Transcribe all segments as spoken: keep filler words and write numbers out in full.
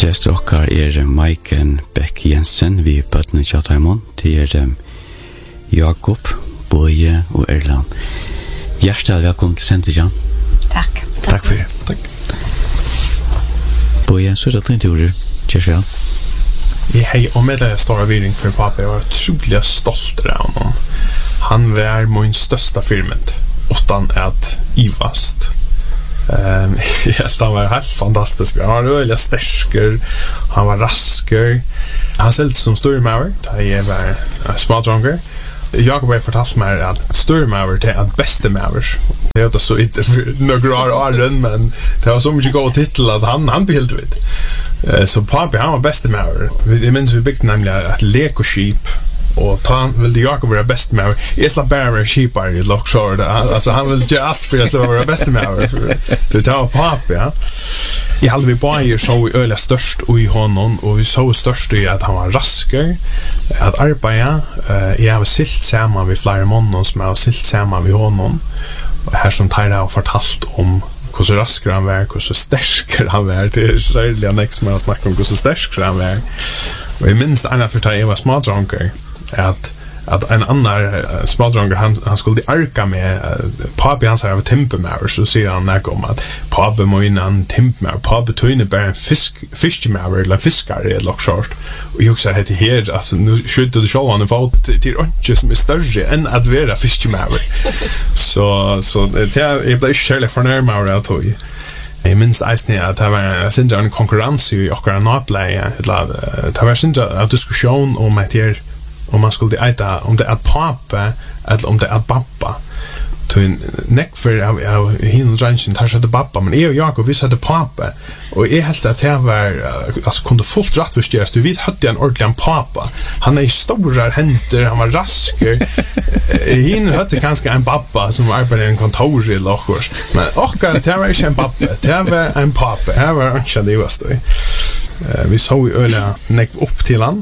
Gjester okkar er Maiken Beck Jensen, vi bøttene Tjataimon, til er Jakob, Boje og Erland. Hjertelig velkommen til Sendtijan. Takk. Takk for det. Takk. Boje, så er det tre turer. Kjærsvel. Jeg har omedelig stor virring for pappa. Jeg var utrolig stolt av honom. Han var min største firmet, utan at ivast. Um, helt, han var helt fantastisk. Han var veldig stersker, han var rasker. Han selv som stormauer, da jeg var uh, smådronker. Jakob har fortalt meg at stormauer er at beste mauer. Det er jo så ikke for noen år åren, men det var så mye god titel at han, han ble helt vidt. Uh, så papi, han var beste mauer. Jeg minns vi bygde nemlig et lekoskip, og ta ville Jakob være best med. Jeg slapp bare være skipar i Lockshore. Altså han ville gjøre alt for jeg slapp være best med. Det tar papi, ja. Jeg hadde vi bare så i øyla størst i honom, og vi så størst i at han var rasker, at arbeida. Jeg har silt sammen med flere måneder som jeg har silt sammen med honom. Og her som tar jeg har fortalt om hvordan rasker han var, hvordan stersker han var. Det er særlig han ikke som jeg har snakket om hvordan stersker han var. Og jeg minns en av for jeg var smådronker, at at en annan uh, smådronker han, han skulle arka med uh, papi hans har timpemauer, så sier han nek om at papi må inn en timpemauer, papi tog inn bare en fisk, fiskemauer eller fiskar i et lokskjort, og jeg husker hette her, altså nu skjøtte du selv han er fått til ikke som er større enn at være fiskemauer. så så det, jeg ble ikke kjærlig fornærmauer jeg tog. Jeg minns eisne at det var sindra en konkurranse i okkara nableie, det var sindra en diskusjon om at her om man skulle eita om det er pappa eller om det er pappa. Til nekfer av, av hin og drangen tar seg til pappa, men jeg og Jakob vi sa til pappa, og jeg helt at jeg var altså kunne fullt rattforstjeres, du vet hadde en ordentlig en pappa, han er i store henter, han var rasker. Hin hadde kanskje en pappa som arbeider i en kontor i Lokkors, men okkar, det var ikke en pappa, det var en pappa, det var ikke det var støy. Vi så i øyla nekv opp til han,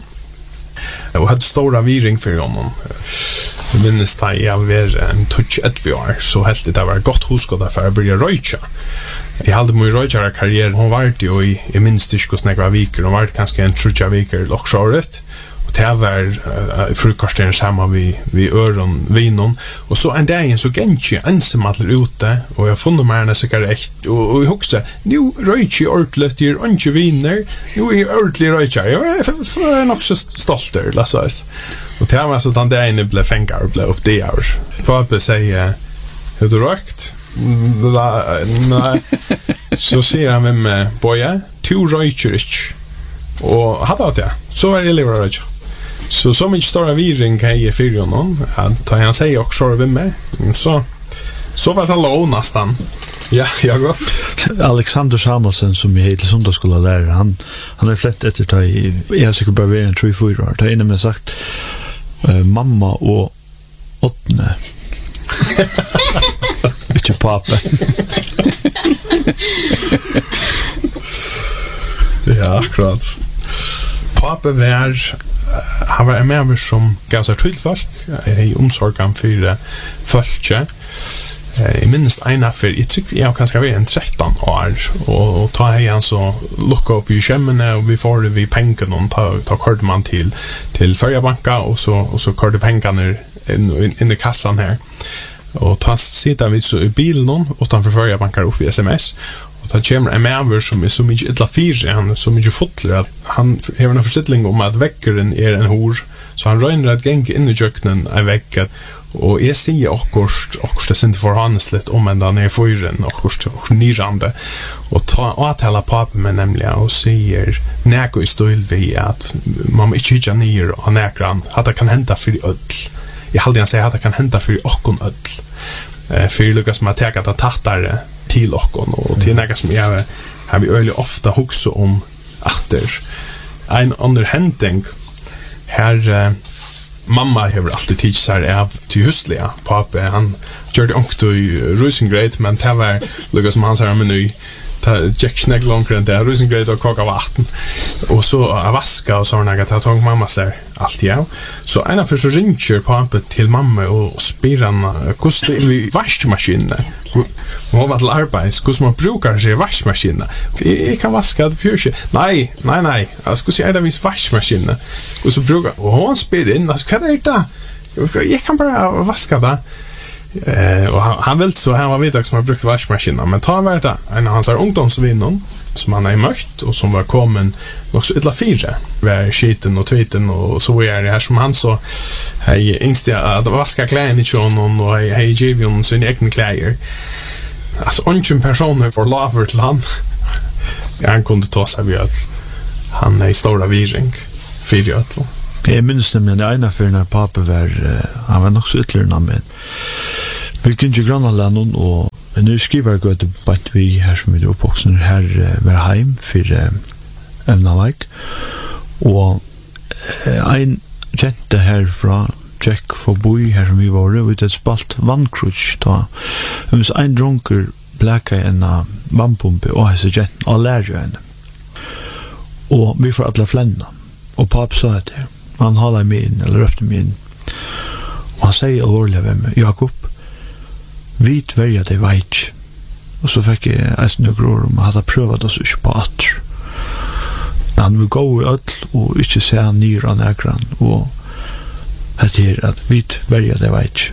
og hadde stora viring for honom. Jeg minnes da jeg var en touch ett år, så helt det var godt huskot for jeg begynte røyka. Jeg hadde min røykjara karriere, hun var det jo i, jeg minns ikke hvordan jeg var viker, hun var det kanskje en trutja viker loksjåret, og det var uh, frukosteren sammen vi, vi øren vinon, og så en dag så gikk jeg ensamadler ute, og jeg funnet meg en sigarett, og, og jeg husker, nu røyker jeg ordentlig, jeg er ikke viner, nu er jeg ordentlig røyker, jeg er nok så stolt der, la oss oss. Og det var så den dagen jeg ble fengt og ble opp det år. Pappa sier, har du røykt? Nei. Så sier han med meg, Boje, du røyker ikke. Og hadde det, så var jeg livet røyker. Så så mycket stora viring kan jag fyra honom att han säger också med mig så så var det låg nästan. Ja, jag går. Alexander Samuelsen som är helt söndagsskola där han han har flett efter ta i jag ska bara vara en tre fyra år. Ta in med sagt uh, mamma och åttne. Inte pappa. Ja, akkurat. Pappa var han var en med som gav seg til folk i omsorgen for folk. Jeg minnes en av for jeg tror jeg kanskje var en tretton år og, og ta jeg han så lukka opp i skjemmene og vi får det vi penger og ta, ta korte man til til Førjabanka og så, og så korte pengene inn, inn, inn i kassan her og ta sitter vi så i bilen utenfor Førjabanka opp i sms og da kommer en medver som er så mye ytla fyr han er så mye fotler at han har en forsittling om at vekkeren er en hor så han røyner at geng inn i kjøkkenen er vekket og jeg sier akkurst akkurst det synes for hans litt om en da ned i fyren akkurst nyrande og ta avtale pappa med nemlig og sier nek og i støyl vi at man må ikke hyggja nyr og nekran at det kan henta for i ødel jeg halde han sier at det kan henta for i okkon ødel for lukka som har tekat at tattare til okkon og til nekka som jeg har vi øyelig ofta hukse om atter en under hending her uh, mamma har alltid tidsi seg av til huslige pappa han gjør det ångt i rusingreit men det var lukka som han sier men nu ta Jack Snack långt där Rosengren och koka vatten och så att vaska och såna att ta mamma säger allt ja så ena för så ringer pappa till mamma och spyr kostar vi vaskmaskinen och vad till arbete hur man brukar sig vaskmaskinen jag kan vaska det pjusche nej nej nej jag ska säga det vis vaskmaskinen och så brukar och hon spyr in alltså vad är det jag kan bara vaska det. Eh och han, han vill så han var vidare som har brukt vaskmaskinen men ta vart det en av hans ungdomsvinnor som han är mött och som var kommen också illa fyra var skiten och tviten och så är det här som han så hej insta att vaska kläderna i någon och hej hej Givion sin egen kläder alltså ungen personer för lover till han han kunde ta sig vid att han är i stora viring fyra ötl. Jag minns nämligen det ena för när pappa var han var nog så ytterligare men vi kunde ju granna länden och nu skriver jag att but vi här som vi då uppvuxen här var hem för Emnavik och en jente här från Jack för boy här som vi var ute ett spalt vankrutsch då um så en drunker bläcka en vampumpe och så jent allergisk henne och vi får alla flänna och pappa sa att han håller mig in eller röpte mig in och han säger allvarligt vem Jakob vi tverja det veit og så fikk jeg eisen og grår om at jeg prøvde oss ikke på at han vil gå i ødel og ikke se nyr av nægran og etter at vi tverja det veit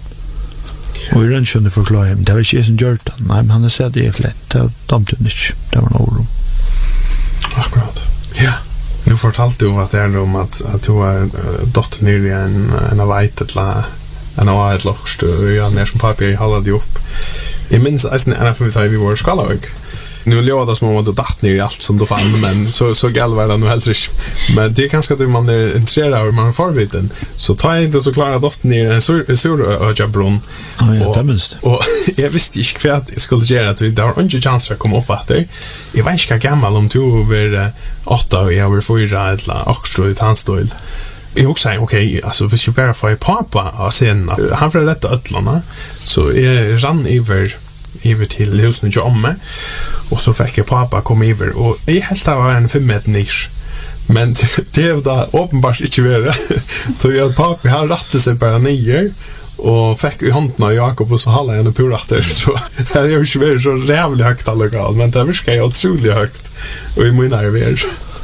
og i rønnskjønne forklarer jeg det var ikke jeg som gjør det nei, men han har sett det i flett det damte hun ikke, det var noe rom akkurat ja nu fortalte du at det er om at, at du har uh, dott nyr i en, en av veit et la en av et lokst og ja, nær som papir jeg halde det opp jeg minns eisen en av vi tar vi var skalavøk nu ljóða som om at du datt ned i alt som du fann men så, så galt var det nu helst ikke men det er kanskje at man er interessert av man er forviten så tar jeg det så klarer jeg datt ned i en sur, sur øjabron ah, ja, og, og jeg visste ikke hva jeg skulle gjøre at det var ikke chanser å komme opp etter jeg var ikke gammel om to var åtta og jeg var fyra eller akkurat i tannstål jag också säger okej alltså hvis jag bara får pappa och sen han får rätta ödlarna så jag rann över över till huset och om och så fick jag pappa komma över och jag helt var en fem meter nisch men det var då uppenbart inte vara så jag pappa han rattade sig bara ner och fick i handen av Jakob och så halva en på ratter så här är ju inte så jävligt högt allgal men det viskar ju otroligt högt och i min nerver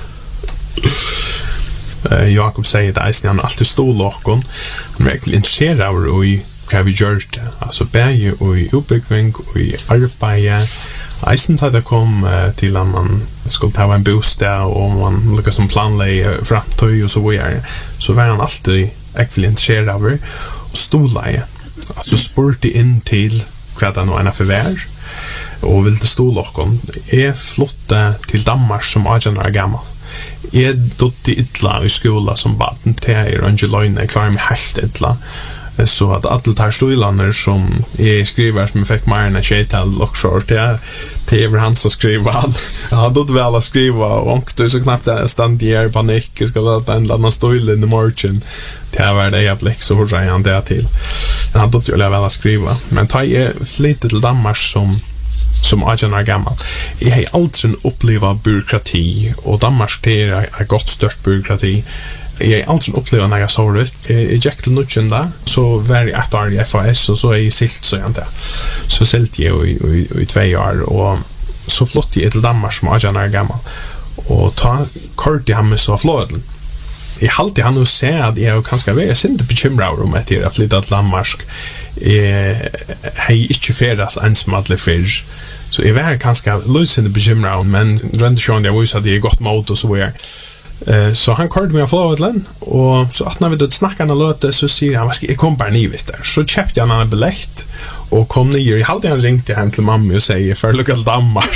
Uh, Jakob säger att eisen han alltid stod lokon han verkligen intresserad av i vad vi gör det alltså bäge och i uppbyggning och i arbete eisen hade kom uh, till att man skulle ta en bostad och man lyckas som planlägga framtid och så vidare så var han alltid verkligen intresserad av och stodleie alltså spurte in till vad han var en förvär och ville stå lokon är flotte till Danmark som arton år gammal jeg dotti illa i skola som baden til jeg og ikke løgn jeg klarer meg helt illa så at alle tar stoilaner som jeg skriver som jeg fikk mer enn tjeital loksår til jeg var han som skriver han han dotti vel å skrive og ångte så knappt jeg stand i er panikk jeg skal lade en eller annen stoil in the morgen til jeg var det jeg blikk så hos jeg han det til han dotti vel å skrive men ta jeg flytte til Danmark som som arton år gammal. Jag har aldrig upplevt byråkrati och Danmark det är ett gott störst byråkrati. Jag har aldrig upplevt när jag sa det. Jag gick till Nutchen där så var jag ett år i F A S och så är jag silt så jag inte. Så silt jag i, i, i två år och så flott jag till Danmark som arton år gammal. Och ta kort i hamn så flåden. Jag har alltid han att säga att jag kanske är jag inte bekymrad om att jag flyttat till Danmark. Jag har inte färdas ensmadlig för så jag var ganska lösande bekymrad men runt sjön jag visste att det är gott mot och så är eh så han kallade mig av flåden och så att när vi då snackade och låt så säger han vad ska jag komma bara ni vet där så köpte jag en biljett och kom ner i halvtid han ringte hem till mamma och säger för lokal Danmark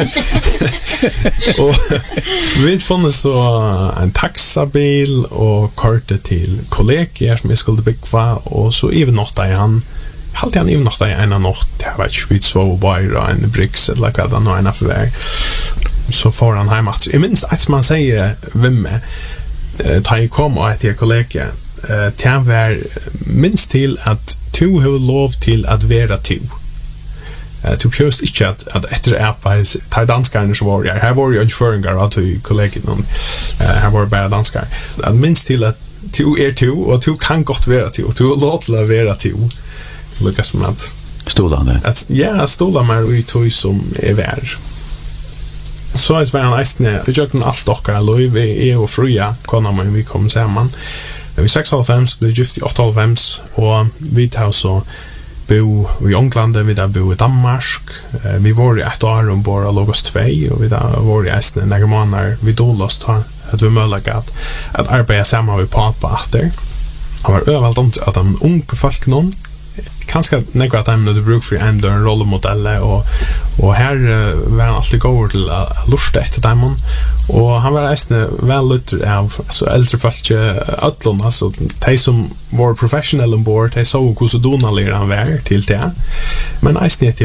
och vi fann så en taxabil och kortet till kollegor som jag skulle bygga och så även något där han Halt han even nog där en natt jag vet inte vid så bara en bricks eller like that och en affär så får han hem att jag minns att man säger vem tar ju kom och att jag kollega till var minst till att to have lov till att vara to Uh, du pjöst ikke at, at etter appa tar danskarne som var her. Her var jo ikke føringar av til kollegien. Uh, her var bare danskar. Jeg minns til at du er to, og du kan godt være to. Du er lov til å være to. Lukas som at... Stolan det? At, ja, stolan meg i to som er vær. Så er det en eisne, vi gjør alt okkar lov, vi er jo fruja, kona meg, vi kom sammen. Vi er seks-halvfems, ble gift i åtte-halvfems, og vi tar så bo i England, vi da bo i Danmark. Vi var i ett år om bara Logos två, og vi da var i eisne nægge måneder, vi dolast ha, at vi møllag at, at arbeida sammen med pappa etter. Han var øvalt om at de unge folk noen, kanskje nekva at de hadde bruk for en dør rollemodell, og, og her uh, var han alltid gått til å lusta etter dem, og han var eisne vel lytter av altså, eldre folk ødlån, altså de som var professionelle ombord, de så hvordan donalir han var til det, men eisne